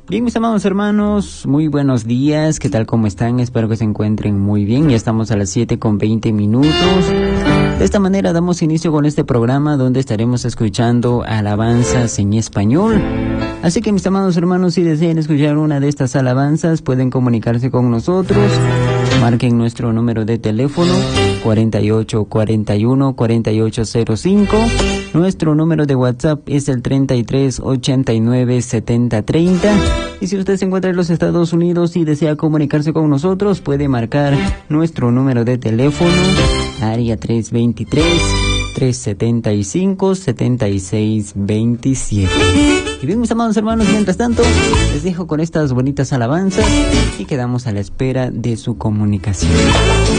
Bien, mis amados hermanos, muy buenos días. ¿Qué tal? ¿Cómo están? Espero que se encuentren muy bien. Ya estamos a las 7:20. De esta manera damos inicio con este programa donde estaremos escuchando alabanzas en español. Así que, mis amados hermanos, si desean escuchar una de estas alabanzas, pueden comunicarse con nosotros. Marquen nuestro número de teléfono 4841-4805. Nuestro número de WhatsApp es el 3389-7030. Y si usted se encuentra en los Estados Unidos y desea comunicarse con nosotros, puede marcar nuestro número de teléfono, área 323-375-7627. Y bien, mis amados hermanos, mientras tanto, les dejo con estas bonitas alabanzas y quedamos a la espera de su comunicación.